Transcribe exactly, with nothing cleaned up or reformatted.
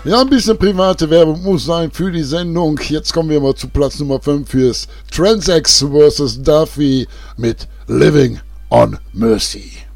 Ja, ein bisschen private Werbung muss sein für die Sendung. Jetzt kommen wir mal zu Platz Nummer fünf fürs Transex versus. Duffy mit Living on Mercy.